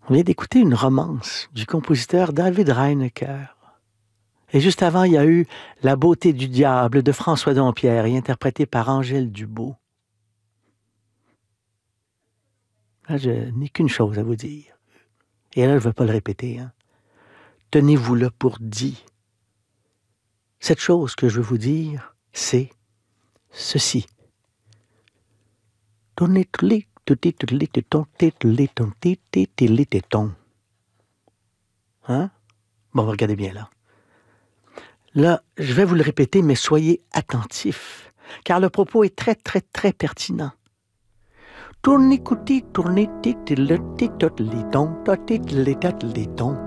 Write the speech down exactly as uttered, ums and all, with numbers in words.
On vient d'écouter une romance du compositeur David Reinecke. Et juste avant, il y a eu La beauté du diable de François Dompierre, interprété par Angèle Dubeau. Là, je n'ai qu'une chose à vous dire. Et là, je ne veux pas le répéter. Hein. Tenez-vous-le pour dit. Cette chose que je veux vous dire, c'est ceci. Hein? Bon, regardez bien là. Là, je vais vous le répéter, mais soyez attentifs, car le propos est très, très, très pertinent. Tournez, coutis, tournez, tit, le tit, tot, les tons, tot, tit, les tot, les tons.